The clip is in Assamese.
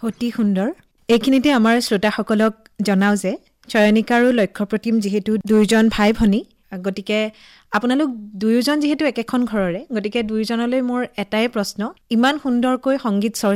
অতি সুন্দৰ। এইখিনিতে আমাৰ শ্ৰোতাসকলক জনাওঁ যে চয়নিকা আৰু লক্ষ্যপ্ৰতিম যিহেতু দুয়োজন ভাই ভনী, গতিকে আপোনালোক দুয়োজন যিহেতু একেখন ঘৰৰে, গতিকে দুয়োজনলৈ মোৰ এটাই প্ৰশ্ন, ইমান সুন্দৰকৈ সংগীত